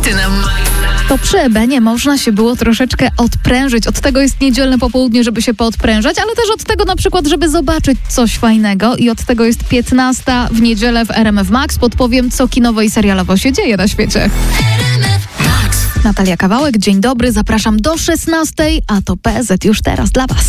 hity na To przy Ebenie można się było troszeczkę odprężyć. Od tego jest niedzielne popołudnie, żeby się poodprężać, ale też od tego na przykład, żeby zobaczyć coś fajnego. I od tego jest 15 w niedzielę w RMF Max. Podpowiem, co kinowo i serialowo się dzieje na świecie. Natalia Kawałek, dzień dobry, zapraszam do 16, a to PZ już teraz dla Was.